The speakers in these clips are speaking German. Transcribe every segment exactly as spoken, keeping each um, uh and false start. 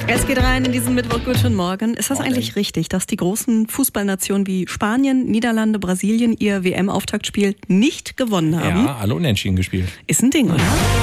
Es geht rein in diesen Mittwoch. Guten Morgen. Ist das Morgen. eigentlich richtig, dass die großen Fußballnationen wie Spanien, Niederlande, Brasilien ihr W M-Auftaktspiel nicht gewonnen haben? Ja, alle unentschieden gespielt. Ist ein Ding, oder?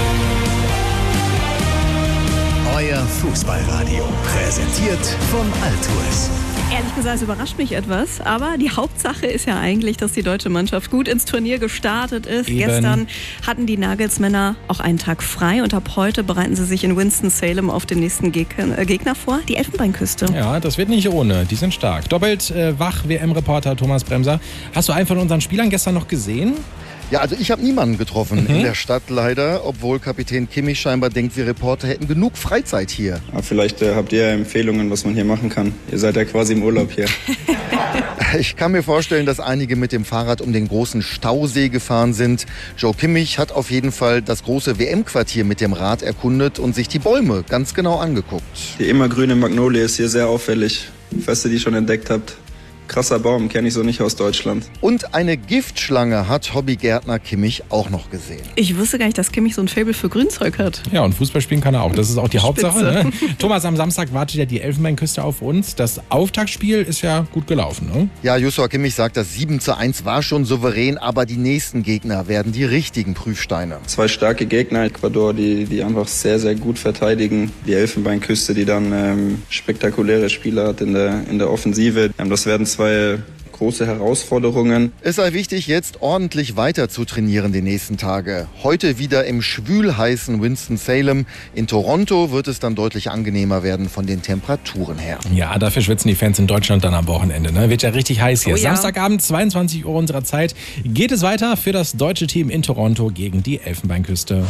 Euer Fußballradio, präsentiert von Altours. Ehrlich gesagt, es überrascht mich etwas, aber die Hauptsache ist ja eigentlich, dass die deutsche Mannschaft gut ins Turnier gestartet ist. Eben. Gestern hatten die Nagelsmänner auch einen Tag frei und ab heute bereiten sie sich in Winston-Salem auf den nächsten Gegner, äh, Gegner vor, die Elfenbeinküste. Ja, das wird nicht ohne. Die sind stark. Doppelt äh, wach W M-Reporter Thomas Bremser. Hast du einen von unseren Spielern gestern noch gesehen? Ja, also ich habe niemanden getroffen Mhm. in der Stadt leider, obwohl Kapitän Kimmich scheinbar denkt, wir Reporter hätten genug Freizeit hier. Ja, vielleicht äh, habt ihr ja Empfehlungen, was man hier machen kann. Ihr seid ja quasi im Urlaub hier. Ich kann mir vorstellen, dass einige mit dem Fahrrad um den großen Stausee gefahren sind. Joe Kimmich hat auf jeden Fall das große W M-Quartier mit dem Rad erkundet und sich die Bäume ganz genau angeguckt. Die immergrüne Magnolie ist hier sehr auffällig. Falls ihr die schon entdeckt habt. Krasser Baum, kenne ich so nicht aus Deutschland. Und eine Giftschlange hat Hobbygärtner Kimmich auch noch gesehen. Ich wusste gar nicht, dass Kimmich so ein Faible für Grünzeug hat. Ja, und Fußball spielen kann er auch. Das ist auch die Spitze. Hauptsache. Ne? Thomas, am Samstag wartet ja die Elfenbeinküste auf uns. Das Auftaktspiel ist ja gut gelaufen, ne? Ja, Joshua Kimmich sagt, das sieben zu eins war schon souverän, aber die nächsten Gegner werden die richtigen Prüfsteine. Zwei starke Gegner, Ecuador, die, die einfach sehr, sehr gut verteidigen. Die Elfenbeinküste, die dann ähm, spektakuläre Spieler hat in der, in der Offensive. Ähm, das werden zwei große Herausforderungen. Es sei wichtig, jetzt ordentlich weiter zu trainieren die nächsten Tage. Heute wieder im schwülheißen Winston-Salem. In Toronto wird es dann deutlich angenehmer werden von den Temperaturen her. Ja, dafür schwitzen die Fans in Deutschland dann am Wochenende. Ne? Wird ja richtig heiß hier. Oh ja. Samstagabend, zweiundzwanzig Uhr unserer Zeit, geht es weiter für das deutsche Team in Toronto gegen die Elfenbeinküste.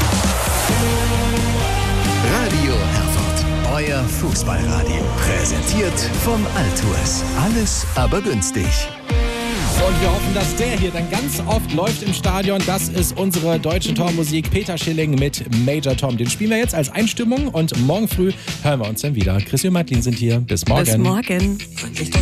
Radio Herford, euer Fußballradio, präsentiert von Altours. Alles aber günstig. Und wir hoffen, dass der hier dann ganz oft läuft im Stadion. Das ist unsere deutsche Tormusik. Peter Schilling mit Major Tom. Den spielen wir jetzt als Einstimmung und morgen früh hören wir uns dann wieder. Chris und Madeline sind hier. Bis morgen. Bis morgen.